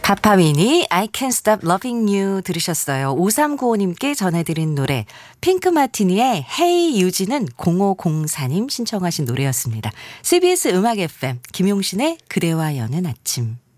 파파위니 I Can't Stop Loving You 들으셨어요. 5395님께 전해드린 노래 핑크 마티니의 Hey 유지는 0504님 신청하신 노래였습니다. CBS 음악 FM 김용신의 그대와 여는 아침.